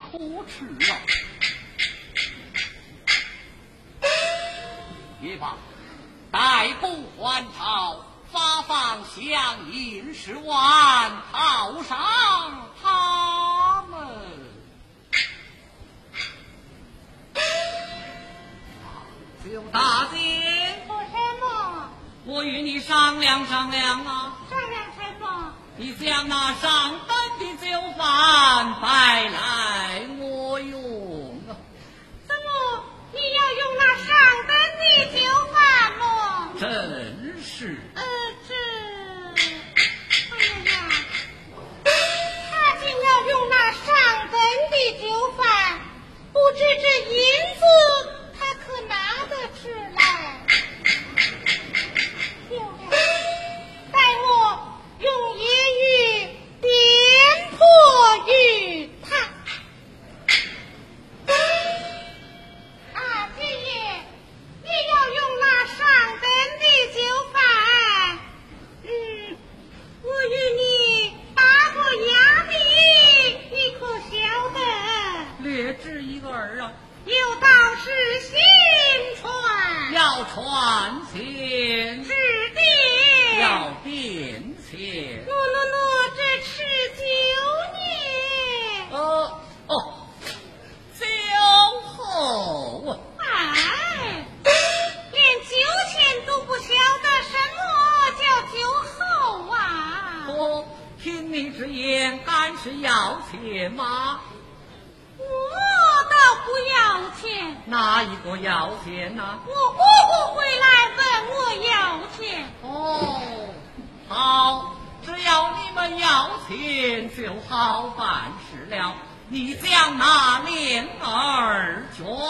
可耻啊！也罢，代公还朝，发放相银10万，犒赏他们。刘大姐， 说什么？ 我与你商量商量啊。 商量什么？ 你将那上等的酒饭摆来我用啊。 怎么你要用那上等的酒饭么？ 真是。 哎呀，他竟要用那上等的酒饭，不知这银子他可拿得出来？有了，待我用言语点破于他。啊，姐爷，你要用那上等的酒饭，我与你打过哑谜，你可晓得？ 略知一二啊。 有道是心传， 要传钱， 是的， 要变钱。 这吃酒呢？ 酒后啊。 哎，连酒前都不晓得什么叫酒后啊！ 听你之言，敢是要钱吗？ 我倒不要钱。 哪一个要钱呢？ 我姑姑回来问我要钱。 好，只要你们要钱，就好办事了。你将那莲儿捐